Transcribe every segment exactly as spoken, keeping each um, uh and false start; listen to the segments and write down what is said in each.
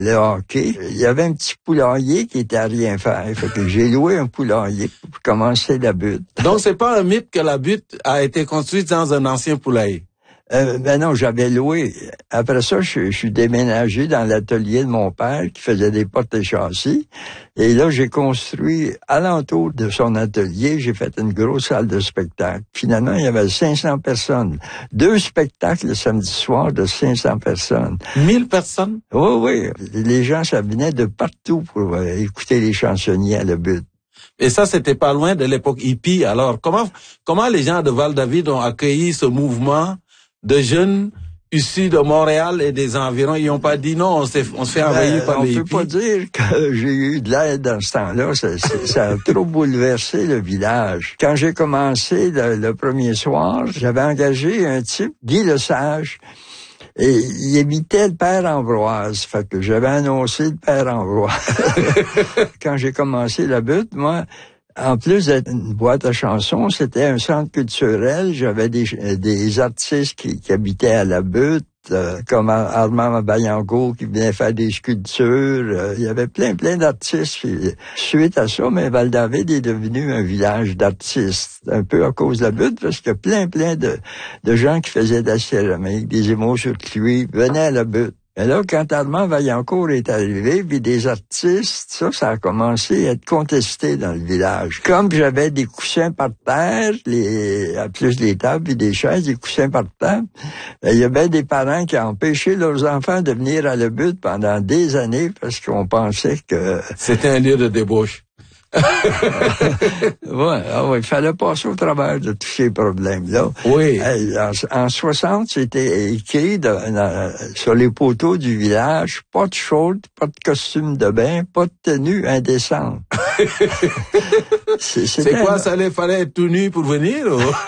le hockey. Il y avait un petit poulailler qui était à rien faire. Fait que j'ai loué un poulailler pour commencer la butte. Donc, c'est pas un mythe que la butte a été construite dans un ancien poulailler? Euh, ben non, j'avais loué. Après ça, je, je suis déménagé dans l'atelier de mon père qui faisait des portes et châssis. Et là, j'ai construit alentour de son atelier, j'ai fait une grosse salle de spectacle. Finalement, il y avait cinq cents personnes. Deux spectacles le samedi soir de cinq cents personnes. mille personnes? Oui, oui. Les gens, ça venait de partout pour euh, écouter les chansonniers à la butte. Et ça, c'était pas loin de l'époque hippie. Alors, comment, comment les gens de Val-David ont accueilli ce mouvement de jeunes issus de Montréal et des environs? Ils n'ont pas dit non, on, s'est, on se fait envahir ben, par les hippies. On peut pas dire que j'ai eu de l'aide dans ce temps-là. Ça, ça a trop bouleversé le village. Quand j'ai commencé le, le premier soir, j'avais engagé un type, Guy Lesage, et il habitait le Père Ambroise. Fait que j'avais annoncé le Père Ambroise. Quand j'ai commencé la butte, moi, en plus d'être une boîte à chansons, c'était un centre culturel. J'avais des, des artistes qui, qui habitaient à la butte, euh, comme Armand Bayango qui venait faire des sculptures. Euh, il y avait plein, plein d'artistes. Puis, suite à ça, mais Val-David est devenu un village d'artistes. Un peu à cause de la butte, parce qu'il y a plein, plein de, de gens qui faisaient de la céramique, des émaux sur cuivre, venaient à la butte. Et là, quand Armand Vaillancourt est arrivé, puis des artistes, ça, ça a commencé à être contesté dans le village. Comme j'avais des coussins par terre, les, à plus des tables puis des chaises, des coussins par terre, il y avait des parents qui ont empêché leurs enfants de venir à la butte pendant des années parce qu'on pensait que... C'était un lieu de débauche. ouais, ah ouais, il fallait passer au travers de tous ces problèmes-là. Oui. En, en soixante, c'était écrit de, dans, sur les poteaux du village, pas de short, pas de costume de bain, pas de tenue indécente. C'est, c'est quoi, un... ça il fallait être tout nu pour venir?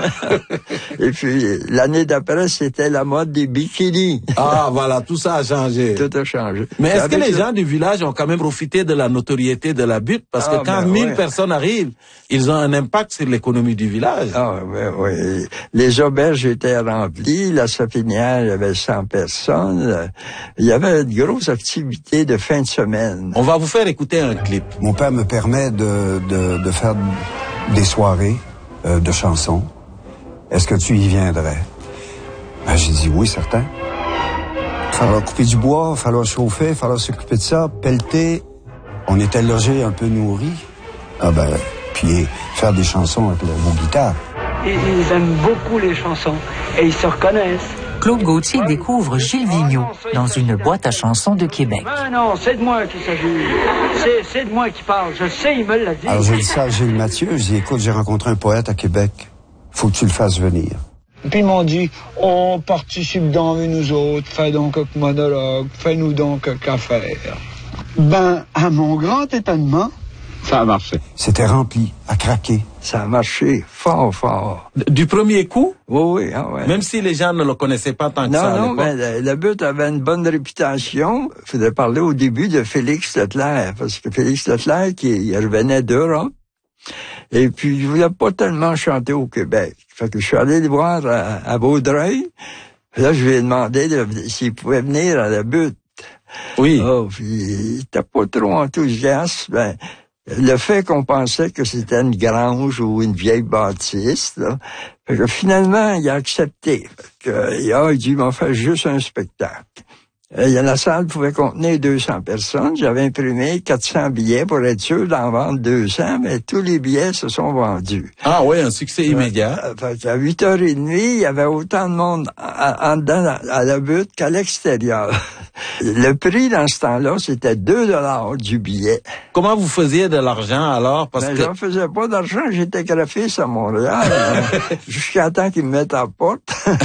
Ou? Et puis, l'année d'après, c'était la mode des bikinis. Ah, voilà, tout ça a changé. Tout a changé. Mais est-ce que les le... gens du village ont quand même profité de la notoriété de la butte? Parce ah, que quand ben, mille ouais. personnes arrivent, ils ont un impact sur l'économie du village. Ah, oui, oui. Les auberges étaient remplies, la sapinière, il y avait cent personnes. Il y avait une grosse activité de fin de semaine. On va vous faire écouter un clip. Mon père me permet de, de, de faire des soirées euh, de chansons. Est-ce que tu y viendrais? Ben, j'ai dit oui, certain. Il falloir couper du bois, il falloir chauffer, il falloir s'occuper de ça, pelleter. On était logés, un peu nourris. Ah ben, puis faire des chansons avec vos guitares. Ils aiment beaucoup les chansons et ils se reconnaissent. Claude Gauthier découvre Gilles Vigneault dans une boîte à chansons de Québec. Ben non, c'est de moi qu'il s'agit. C'est, c'est de moi qui parle. Je sais, il me l'a dit. Alors j'ai dit ça à Gilles Mathieu. Je dis, écoute, j'ai rencontré un poète à Québec. Faut que tu le fasses venir. Puis ils m'ont dit, on participe donc avec nous autres. Fais donc un monologue. Fais-nous donc un café. Ben, à mon grand étonnement, ça a marché. C'était rempli, à craquer. Ça a marché fort, fort. Du premier coup? Oui, oui. Ah ouais. Même si les gens ne le connaissaient pas tant que non, ça à Non, l'époque. non, mais la butte avait une bonne réputation. Il faudrait parler au début de Félix Leclerc, parce que Félix Leclerc, qui il revenait d'Europe, et puis il voulait pas tellement chanter au Québec. Fait que je suis allé le voir à, à Vaudreuil. Là, je lui ai demandé de, s'il pouvait venir à la butte. Oui. Oh, puis il était pas trop enthousiaste. Ben, le fait qu'on pensait que c'était une grange ou une vieille bâtisse, là, fait que finalement, il a accepté. Fait que, il a dit, il m'a fait juste un spectacle. Et la salle pouvait contenir deux cents personnes. J'avais imprimé quatre cents billets pour être sûr d'en vendre deux cents, mais tous les billets se sont vendus. Ah oui, un succès immédiat. Fait qu'à huit heures trente, il y avait autant de monde en dedans à la butte qu'à l'extérieur. Le prix dans ce temps-là, c'était deux dollars du billet. Comment vous faisiez de l'argent alors? Parce ben, que... j'en faisais pas d'argent, j'étais graphiste à Montréal. Jusqu'à temps qu'ils me mettent à la porte.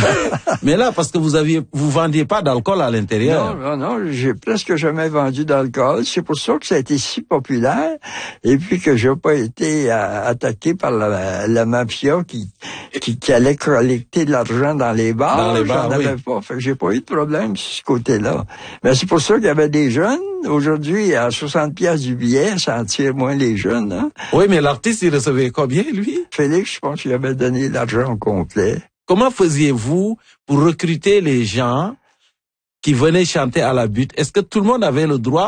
Mais là, parce que vous aviez, vous vendiez pas d'alcool à l'intérieur. Non, non, non, j'ai presque jamais vendu d'alcool. C'est pour ça que ça a été si populaire. Et puis que j'ai pas été euh, attaqué par la, la mafia qui, qui, qui allait collecter de l'argent dans les bars. Dans les bars, J'en avais oui. pas. Fait que j'ai pas eu de problème sur ce côté-là. Mais c'est pour ça qu'il y avait des jeunes. Aujourd'hui, à soixante piastres du billet, ça en tire moins les jeunes, hein. Oui, mais l'artiste, il recevait combien, lui? Félix, je pense qu'il avait donné l'argent au complet. Comment faisiez-vous pour recruter les gens qui venaient chanter à la butte, est-ce que tout le monde avait le droit